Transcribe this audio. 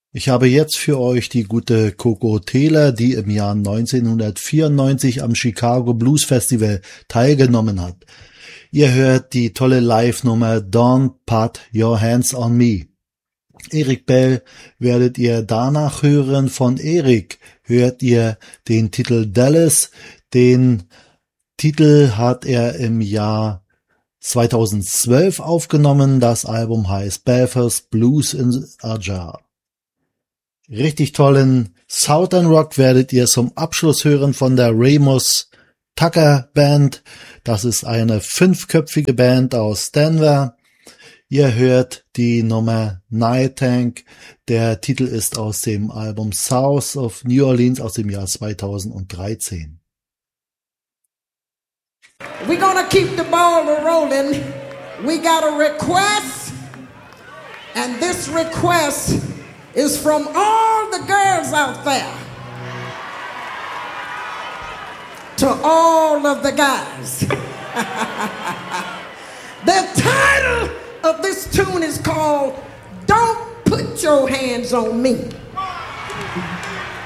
Ich habe jetzt für euch die gute Coco Taylor, die im Jahr 1994 am Chicago Blues Festival teilgenommen hat. Ihr hört die tolle Live-Nummer Don't Put Your Hands on Me. Eric Bell werdet ihr danach hören. Von Eric hört ihr den Titel Dallas. Den Titel hat er im Jahr 2012 aufgenommen. Das Album heißt Belfast Blues in a Jar. Richtig tollen Southern Rock werdet ihr zum Abschluss hören von der Ramos Tucker Band. Das ist eine 5-köpfige Band aus Denver. Ihr hört die Nummer Night Tank. Der Titel ist aus dem Album South of New Orleans aus dem Jahr 2013. We're gonna keep the ball rolling. We got a request, and this request is from all the girls out there to all of the guys. The title of this tune is called Don't Put Your Hands on Me.